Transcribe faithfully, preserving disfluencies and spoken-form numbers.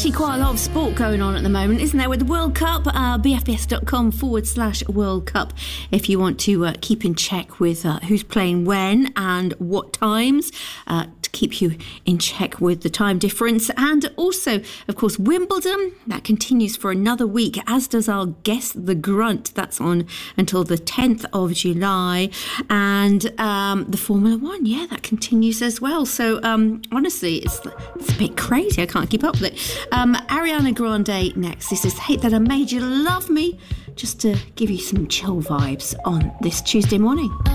actually quite a lot of sport going on at the moment, isn't there, with the World Cup? Uh, bfbs.com forward slash World Cup if you want to uh, keep in check with uh, who's playing when and what times, uh, to keep you in check with the time difference. And also, of course, Wimbledon, that continues for another week, as does our Guess the Grunt. That's on until the tenth of July. And um, the Formula One, yeah, that continues as well. So um, honestly, it's, it's a bit crazy. I can't keep up with it. Um, Ariana Grande next. This is Hate That I Made You Love Me, just to give you some chill vibes on this Tuesday morning.